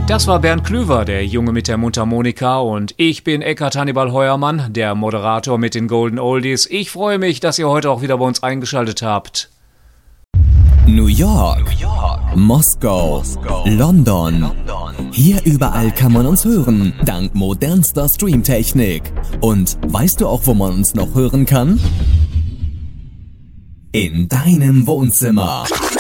Das war Bernd Klüver, der Junge mit der Mundharmonika, und ich bin Eckhard Hannibal Heuermann, der Moderator mit den Golden Oldies. Ich freue mich, dass ihr heute auch wieder bei uns eingeschaltet habt. New York, Moskau, London. Hier überall kann man uns hören, dank modernster Streamtechnik. Und weißt du auch, wo man uns noch hören kann? In deinem Wohnzimmer.